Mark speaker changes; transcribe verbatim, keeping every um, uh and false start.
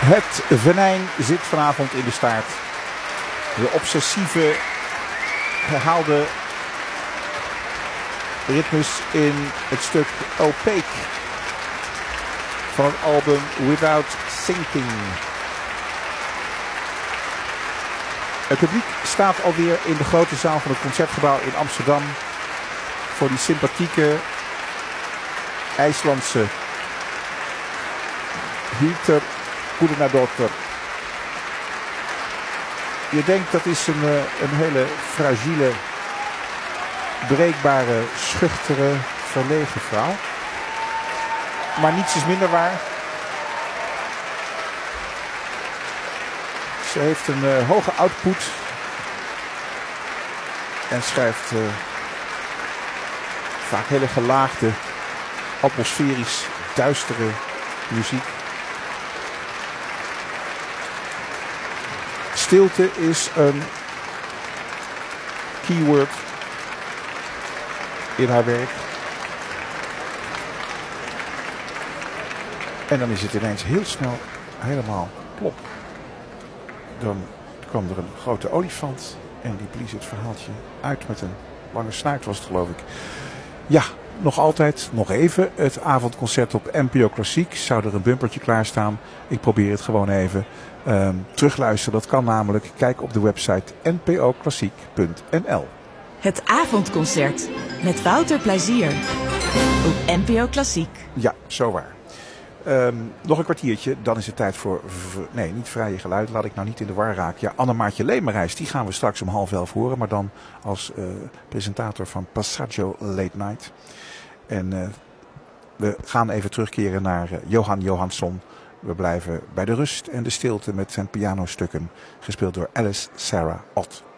Speaker 1: Het venijn zit vanavond in de staart. De obsessieve, herhaalde ritmes in het stuk Opaque van het album Without Thinking. Het publiek staat alweer in de grote zaal van het Concertgebouw in Amsterdam voor die sympathieke IJslandse Hilter Guðnadóttir. Je denkt dat is een, een hele fragiele, breekbare, schuchtere, verlegen vrouw. Maar niets is minder waar. Ze heeft een uh, hoge output en schrijft uh, vaak hele gelaagde, atmosferisch duistere muziek. Stilte is een keyword in haar werk. En dan is het ineens heel snel helemaal plop. Dan kwam er een grote olifant en die blies het verhaaltje uit met een lange snuit, was het geloof ik. Ja, nog altijd, nog even, het avondconcert op N P O Klassiek. Zou er een bumpertje klaarstaan? Ik probeer het gewoon even. Um, terugluisteren, dat kan namelijk. Kijk op de website n p o klassiek punt n l.
Speaker 2: Het avondconcert met Wouter Plezier op N P O Klassiek.
Speaker 1: Ja, zo waar. Um, nog een kwartiertje, dan is het tijd voor... V- nee, niet vrije geluid, laat ik nou niet in de war raken. Ja, Annemaartje Leemerijs, die gaan we straks om half elf horen. Maar dan als uh, presentator van Passaggio Late Night. En uh, we gaan even terugkeren naar uh, Johan Johansson. We blijven bij de rust en de stilte met zijn pianostukken. Gespeeld door Alice Sarah Ott.